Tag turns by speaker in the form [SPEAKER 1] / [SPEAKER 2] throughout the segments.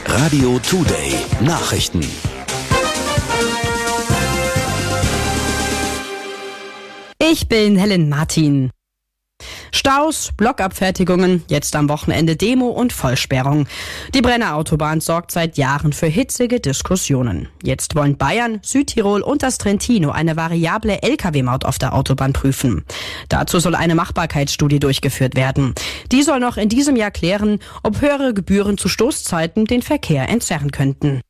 [SPEAKER 1] Radio Today Nachrichten.
[SPEAKER 2] Ich bin Helen Martin. Staus, Blockabfertigungen, jetzt am Wochenende Demo und Vollsperrung. Die Brenner Autobahn sorgt seit Jahren für hitzige Diskussionen. Jetzt wollen Bayern, Südtirol und das Trentino eine variable Lkw-Maut auf der Autobahn prüfen. Dazu soll eine Machbarkeitsstudie durchgeführt werden. Die soll noch in diesem Jahr klären, ob höhere Gebühren zu Stoßzeiten den Verkehr entzerren könnten.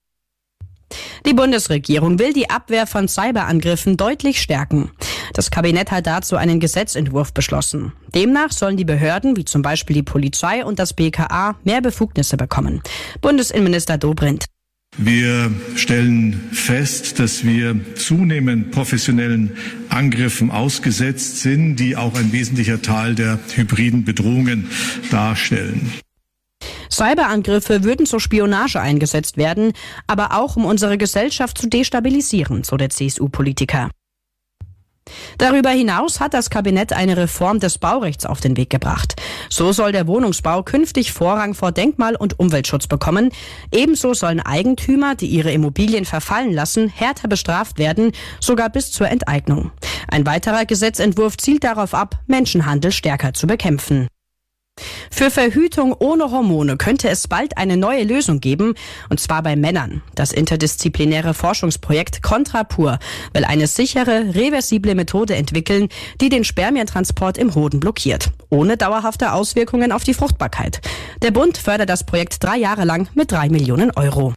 [SPEAKER 2] Die Bundesregierung will die Abwehr von Cyberangriffen deutlich stärken. Das Kabinett hat dazu einen Gesetzentwurf beschlossen. Demnach sollen die Behörden, wie zum Beispiel die Polizei und das BKA, mehr Befugnisse bekommen. Bundesinnenminister Dobrindt.
[SPEAKER 3] Wir stellen fest, dass wir zunehmend professionellen Angriffen ausgesetzt sind, die auch ein wesentlicher Teil der hybriden Bedrohungen darstellen.
[SPEAKER 2] Cyberangriffe würden zur Spionage eingesetzt werden, aber auch um unsere Gesellschaft zu destabilisieren, so der CSU-Politiker. Darüber hinaus hat das Kabinett eine Reform des Baurechts auf den Weg gebracht. So soll der Wohnungsbau künftig Vorrang vor Denkmal- und Umweltschutz bekommen. Ebenso sollen Eigentümer, die ihre Immobilien verfallen lassen, härter bestraft werden, sogar bis zur Enteignung. Ein weiterer Gesetzentwurf zielt darauf ab, Menschenhandel stärker zu bekämpfen. Für Verhütung ohne Hormone könnte es bald eine neue Lösung geben, und zwar bei Männern. Das interdisziplinäre Forschungsprojekt Contrapur will eine sichere, reversible Methode entwickeln, die den Spermientransport im Hoden blockiert, ohne dauerhafte Auswirkungen auf die Fruchtbarkeit. Der Bund fördert das Projekt 3 Jahre lang mit 3 Millionen Euro.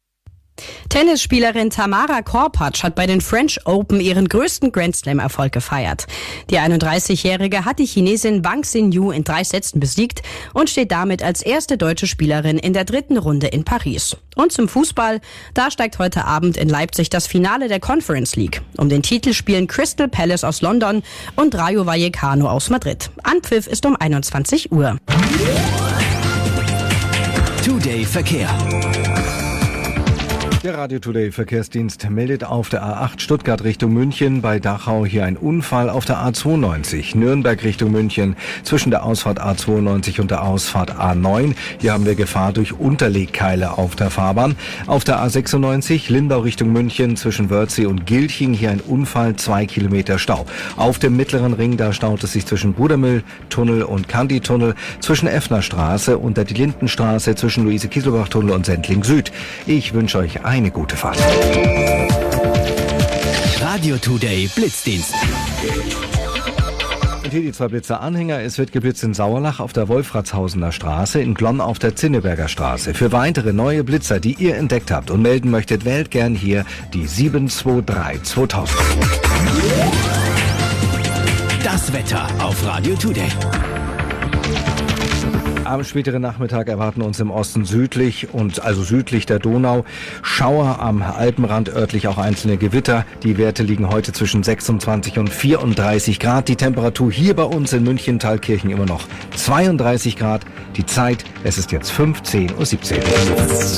[SPEAKER 2] Tennisspielerin Tamara Korpatsch hat bei den French Open ihren größten Grand-Slam-Erfolg gefeiert. Die 31-Jährige hat die Chinesin Wang Xinyu in 3 Sätzen besiegt und steht damit als erste deutsche Spielerin in der 3. Runde in Paris. Und zum Fußball, da steigt heute Abend in Leipzig das Finale der Conference League. Um den Titel spielen Crystal Palace aus London und Rayo Vallecano aus Madrid. Anpfiff ist um 21 Uhr.
[SPEAKER 1] Today Verkehr.
[SPEAKER 4] Der Radio Today Verkehrsdienst meldet auf der A8 Stuttgart Richtung München bei Dachau hier ein Unfall auf der A92 Nürnberg Richtung München zwischen der Ausfahrt A92 und der Ausfahrt A9. Hier haben wir Gefahr durch Unterlegkeile auf der Fahrbahn. Auf der A96 Lindau Richtung München zwischen Wörthsee und Gilching hier ein Unfall, 2 Kilometer Stau. Auf dem mittleren Ring, da staut es sich zwischen Brudermühltunnel und Kanti-Tunnel, zwischen Effnerstraße und der Lindenstraße, zwischen Luise-Kieselbach-Tunnel und Sendling Süd. Ich wünsche euch eine gute Fahrt.
[SPEAKER 1] Radio Today Blitzdienst.
[SPEAKER 4] Und hier die 2 Blitzer-Anhänger. Es wird geblitzt in Sauerlach auf der Wolfratshausener Straße, in Glonn auf der Zinneberger Straße. Für weitere neue Blitzer, die ihr entdeckt habt und melden möchtet, wählt gern hier die 723 2000.
[SPEAKER 1] Das Wetter auf Radio Today.
[SPEAKER 4] Am späteren Nachmittag erwarten uns im Osten südlich der Donau Schauer, am Alpenrand örtlich auch einzelne Gewitter. Die Werte liegen heute zwischen 26 und 34 Grad. Die Temperatur hier bei uns in München-Thalkirchen immer noch 32 Grad. Die Zeit, es ist jetzt 15:17 Uhr.